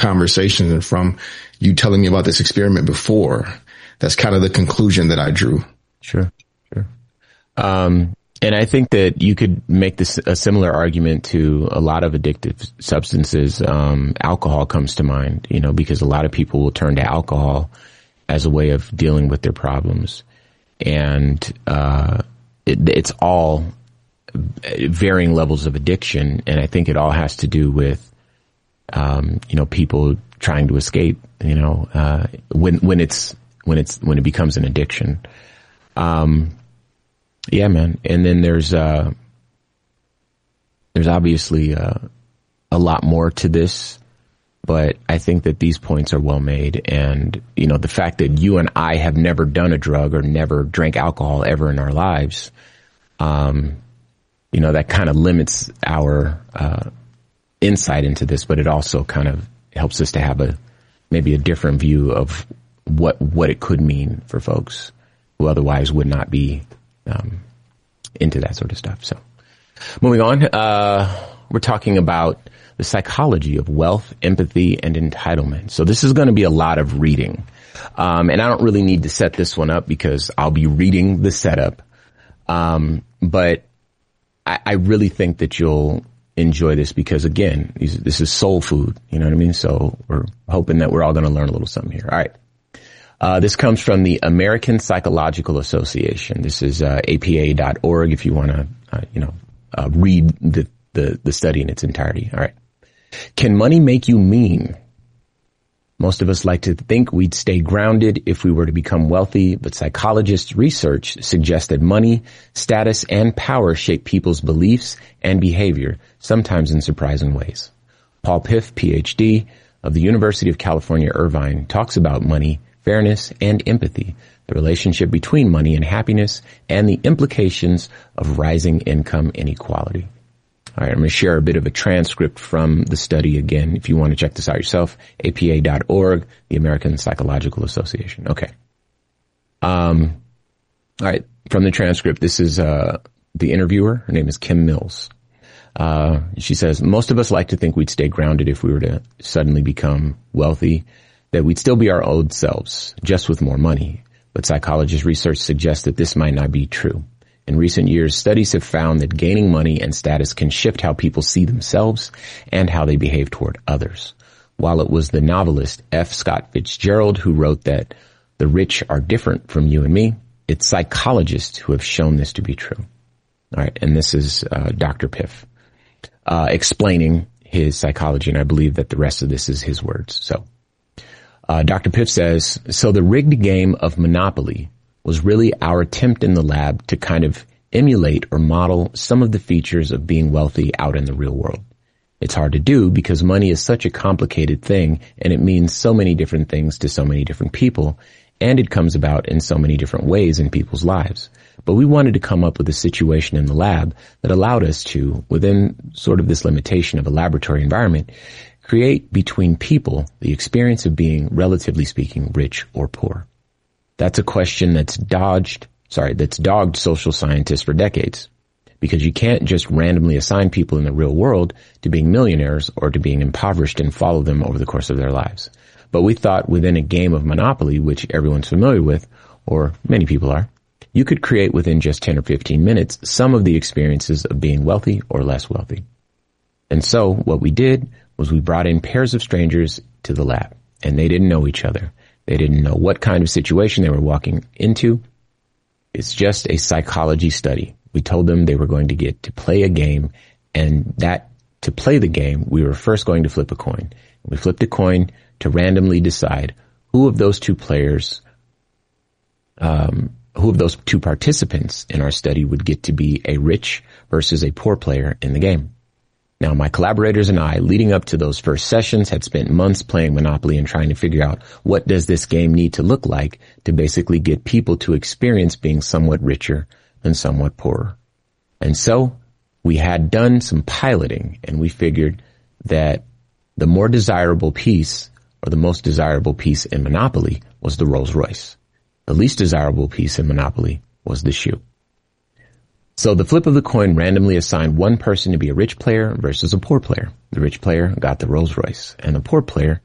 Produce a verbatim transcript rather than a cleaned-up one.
conversation and from you telling me about this experiment before, that's kind of the conclusion that I drew. Sure, sure. Um, and I think that you could make this a similar argument to a lot of addictive substances. Um, alcohol comes to mind, you know, because a lot of people will turn to alcohol as a way of dealing with their problems. And, uh, it, it's all varying levels of addiction. And I think it all has to do with, um, you know, people trying to escape, you know, uh, when, when it's, when it's, when it becomes an addiction. Um, yeah, man. And then there's, uh, there's obviously, uh, a lot more to this, but I think that these points are well made. And, you know, the fact that you and I have never done a drug or never drank alcohol ever in our lives, um, you know, that kind of limits our, uh, insight into this, but it also kind of helps us to have a, maybe a different view of what, what it could mean for folks who otherwise would not be, um, into that sort of stuff. So moving on, uh, we're talking about the psychology of wealth, empathy, and entitlement. So this is going to be a lot of reading. Um, and I don't really need to set this one up because I'll be reading the setup. Um, but I, I really think that you'll enjoy this because, again, these, this is soul food. You know what I mean? So we're hoping that we're all going to learn a little something here. All right. Uh, this comes from the American Psychological Association. This is uh, A P A dot org if you want to, uh, you know, uh, read the, the, the study in its entirety. All right. Can money make you mean? Most of us like to think we'd stay grounded if we were to become wealthy, but psychologists' research suggests that money, status, and power shape people's beliefs and behavior, sometimes in surprising ways. Paul Piff, P H D, of the University of California, Irvine, talks about money, fairness, and empathy, the relationship between money and happiness, and the implications of rising income inequality. All right, I'm going to share a bit of a transcript from the study again. If you want to check this out yourself, A P A dot org, the American Psychological Association. Okay. Um, all right, from the transcript, this is uh the interviewer. Her name is Kim Mills. Uh, she says, most of us like to think we'd stay grounded if we were to suddenly become wealthy, that we'd still be our old selves, just with more money. But psychologist research suggests that this might not be true. In recent years, studies have found that gaining money and status can shift how people see themselves and how they behave toward others. While it was the novelist F. Scott Fitzgerald who wrote that the rich are different from you and me, it's psychologists who have shown this to be true. All right, and this is uh, Doctor Piff uh, explaining his psychology, and I believe that the rest of this is his words. So, uh, Doctor Piff says, so the rigged game of Monopoly was really our attempt in the lab to kind of emulate or model some of the features of being wealthy out in the real world. It's hard to do because money is such a complicated thing and it means so many different things to so many different people, and it comes about in so many different ways in people's lives. But we wanted to come up with a situation in the lab that allowed us to, within sort of this limitation of a laboratory environment, create between people the experience of being, relatively speaking, rich or poor. That's a question that's dodged, sorry, that's dogged social scientists for decades, because you can't just randomly assign people in the real world to being millionaires or to being impoverished and follow them over the course of their lives. But we thought within a game of Monopoly, which everyone's familiar with, or many people are, you could create within just ten or fifteen minutes some of the experiences of being wealthy or less wealthy. And so what we did was we brought in pairs of strangers to the lab, and they didn't know each other. They didn't know what kind of situation they were walking into. It's just a psychology study. We told them they were going to get to play a game, and that to play the game, we were first going to flip a coin. We flipped a coin to randomly decide who of those two players, um, who of those two participants in our study would get to be a rich versus a poor player in the game. Now, my collaborators and I, leading up to those first sessions, had spent months playing Monopoly and trying to figure out what does this game need to look like to basically get people to experience being somewhat richer and somewhat poorer. And so we had done some piloting, and we figured that the more desirable piece, or the most desirable piece in Monopoly, was the Rolls Royce. The least desirable piece in Monopoly was the shoe. So the flip of the coin randomly assigned one person to be a rich player versus a poor player. The rich player got the Rolls Royce, and the poor player